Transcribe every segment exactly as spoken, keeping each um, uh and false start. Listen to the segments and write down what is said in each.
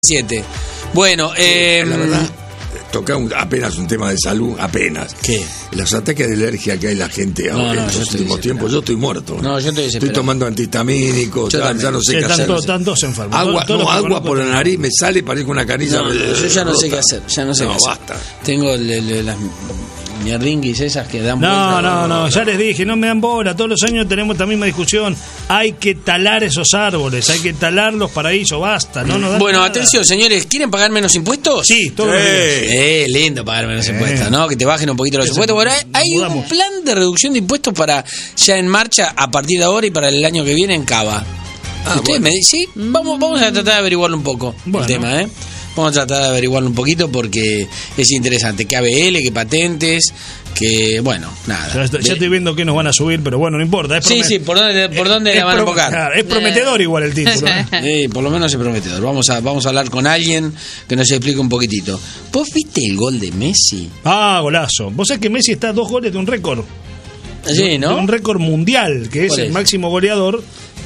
siete. Bueno, eh, la verdad, toca un, apenas un tema de salud, apenas. ¿Qué? Los ataques de alergia que hay la gente no, ahora no, en los últimos tiempos. Yo estoy muerto. No, yo estoy desesperado. Estoy tomando antihistamínicos, ya, ya no sé qué hacer. Tantos enfermos. Agua, todo, todo no, agua por la nariz me sale, parece una canilla. No, yo ya no sé qué hacer. Ya no sé no, qué hacer. basta. Tengo le, le, las mierdinguis esas que dan No, vuelta. no, no, ya les dije, no me dan bola. Todos los años tenemos esta misma discusión. Hay que talar esos árboles, hay que talar los paraísos, basta. No nos dan Bueno, nada. atención, señores, ¿quieren pagar menos impuestos? Sí, todos Sí. los días. Eh, lindo pagar menos Eh. impuestos, ¿no? Que te bajen un poquito los Eso, impuestos. Bueno, hay, hay un mudamos. plan de reducción de impuestos para ya en marcha a partir de ahora y para el año que viene en Cava. Ah, Ustedes bueno. me dicen, sí, vamos, vamos a tratar de averiguarlo un poco Bueno. el tema, ¿eh? Vamos a tratar de averiguarlo un poquito porque es interesante. Que A B L, que patentes, que bueno, nada. Ya, está- ya De- estoy viendo que nos van a subir, pero bueno, no importa. Es Sí, promet- sí, ¿por dónde, por dónde es la van a pro- enfocar? claro, es prometedor igual el título. ¿eh? Sí, por lo menos es prometedor. Vamos a, vamos a hablar con alguien que nos explique un poquitito. ¿Vos viste el gol de Messi? Ah, golazo. Vos sabés que Messi está a dos goles de un récord. Sí, De ¿no? un récord mundial, que es ¿Cuál el es? máximo goleador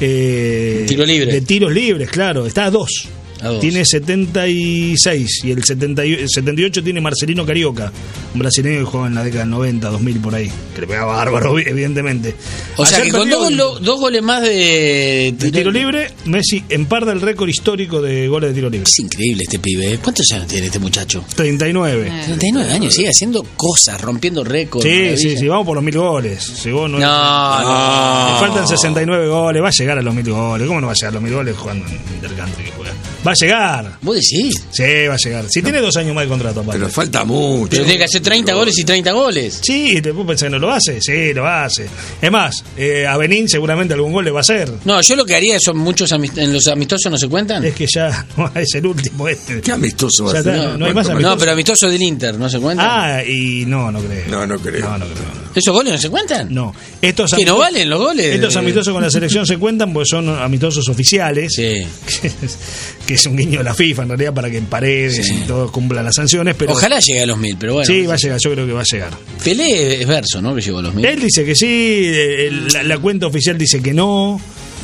eh, Tiro libre. de tiros libres, claro. Está a dos. A dos. Tiene setenta y seis y el setenta y setenta y ocho tiene Marcelino Carioca, un brasileño que jugaba en la década del noventa, dos mil por ahí, que le pegaba bárbaro, evidentemente. O sea Ayer que con perdió dos, el- lo- dos goles más de de tiro libre, Messi empata el récord histórico de goles de tiro libre. Es increíble este pibe. ¿eh? ¿Cuántos años tiene este muchacho? treinta y nueve. treinta y nueve años, sigue haciendo cosas, rompiendo récords. Sí, maravilla. sí, sí, vamos por los mil goles. Llegó nueve- No, no. Le faltan sesenta y nueve goles, va a llegar a los mil goles. ¿Cómo no va a llegar a los mil goles jugando en Intercountry que juega? Va a llegar. ¿Vos decís? Sí, va a llegar. Si tiene dos años más de contrato, aparte. Pero falta mucho. Pero tiene que hacer treinta goles y treinta goles. Sí, ¿te puedo pensar que no lo hace? Sí, lo hace. Es más, eh, a Benín seguramente algún gol le va a hacer. No, yo lo que haría son muchos amist- en los amistosos no se cuentan. Es que ya no, es el último este. Qué amistoso va Ya a ser. está, no- no hay más ¿Cuánto amistoso. No, pero amistoso del Inter no se cuentan. Ah, y no, no creo. No, no creo. No, no creo. ¿Esos goles no se cuentan? No. Estos ¿Que no amistosos- valen los goles? Estos amistosos con la selección se cuentan porque son amistosos oficiales. Sí. Que es, que es un guiño de la FIFA en realidad para que en Paredes Sí. y todos cumplan las sanciones. Pero Ojalá llegue a los mil, pero bueno. sí, va a llegar, yo creo que va a llegar. Pelé es verso, ¿no? Que llegó a los mil. Él dice que sí, eh, la, la cuenta oficial dice que no.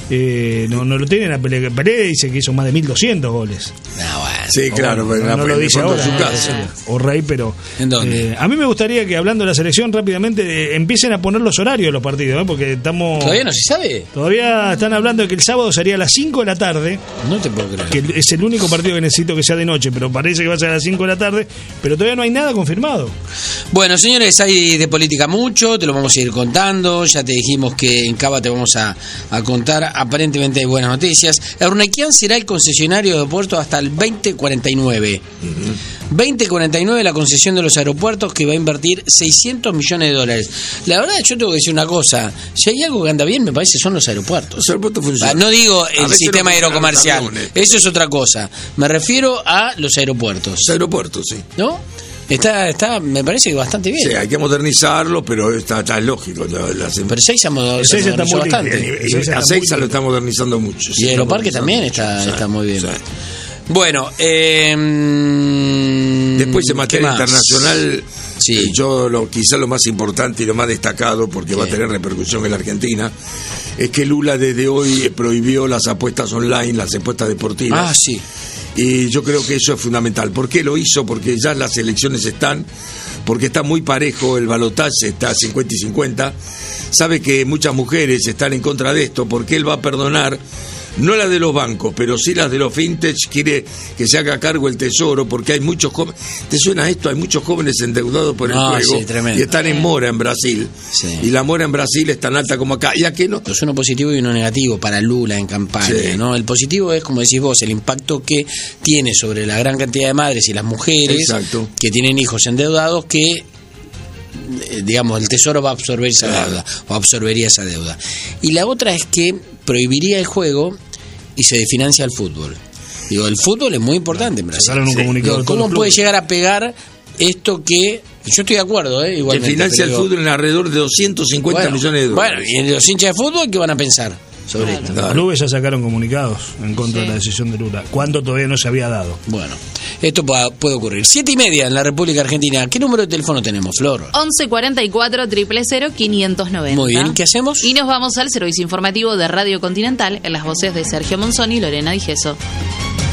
Eh, no, no lo tienen a Pelé. Pelé dice que hizo más de mil doscientos goles. Ah, bueno. Sí, claro, Bueno, pero no, no lo dice ahora, su ¿no? casa. O Rey, pero ¿En dónde? eh, a mí me gustaría que hablando de la selección rápidamente eh, empiecen a poner los horarios de los partidos, ¿eh? Porque estamos ¿Todavía no se sabe? todavía están hablando de que el sábado sería a las cinco de la tarde, No te puedo creer. que es el único partido que necesito que sea de noche, pero parece que va a ser a las cinco de la tarde, pero todavía no hay nada confirmado. Bueno, señores, hay de política mucho, te lo vamos a ir contando. Ya te dijimos que en Cava te vamos a, a contar. Aparentemente hay buenas noticias. Eurnequian será el concesionario de aeropuertos hasta el veinte cuarenta y nueve. veinte cuarenta y nueve la concesión de los aeropuertos, que va a invertir seiscientos millones de dólares. La verdad, yo tengo que decir una cosa. Si hay algo que anda bien, me parece, son los aeropuertos. Los aeropuertos Ah, funcionan. no digo A el veces sistema no funcionan los aerocomercial. aviones. Eso es otra cosa. Me refiero a los aeropuertos. Los aeropuertos, sí. ¿No? Está, está, me parece que bastante bien. Sí, hay que modernizarlo, pero está, está lógico. La, la- Pero Seiza mo- El se Seiza está modernizó muy bastante. limpio. y- y Seiza a está Seiza muy lo está modernizando mucho. Y Aeroparque también está, Sí, está muy bien. sí. Bueno, eh, Después en ¿qué materia más? internacional, Sí. eh, yo lo, quizá lo más importante y lo más destacado, porque va a ¿Qué? tener repercusión en la Argentina, es que Lula desde hoy eh, prohibió las apuestas online, las apuestas deportivas. Ah, sí. Y yo creo que eso es fundamental. ¿Por qué lo hizo? Porque ya las elecciones están, porque está muy parejo, el balotaje está cincuenta y cincuenta. Sabe que muchas mujeres están en contra de esto, porque él va a perdonar, no la de los bancos, pero sí las de los fintech. Quiere que se haga cargo el Tesoro, porque hay muchos jóvenes. ¿Te suena esto? Hay muchos jóvenes endeudados por el No, juego sí, tremendo. y están en mora en Brasil. Sí. Y la mora en Brasil es tan alta como acá. ¿Y a qué no? Es uno positivo y uno negativo para Lula en campaña, Sí. ¿no? El positivo es, como decís vos, el impacto que tiene sobre la gran cantidad de madres y las mujeres Exacto. que tienen hijos endeudados, que eh, digamos, el Tesoro va a absorber esa Claro. deuda, o absorbería esa deuda. Y la otra es que prohibiría el juego y se desfinancia el fútbol. Digo, el fútbol es muy importante en Brasil. Sacaron un Sí. comunicado. Digo, de todos ¿cómo los puede clubes. llegar a pegar esto que... Yo estoy de acuerdo, ¿eh? Que Igualmente. financia el pero digo, fútbol en alrededor de doscientos cincuenta bueno, millones de dólares. Bueno, y los hinchas de fútbol, ¿qué van a pensar sobre Claro. esto? Los clubes ya sacaron comunicados en contra Sí. de la decisión de Lula, cuando todavía no se había dado. Bueno, esto puede, puede ocurrir. Siete y media en la República Argentina. ¿Qué número de teléfono tenemos, Flor? once cuarenta y cuatro, cero cero cero, quinientos noventa. Muy bien, ¿qué hacemos? Y nos vamos al servicio informativo de Radio Continental en las voces de Sergio Monzón y Lorena Digeso.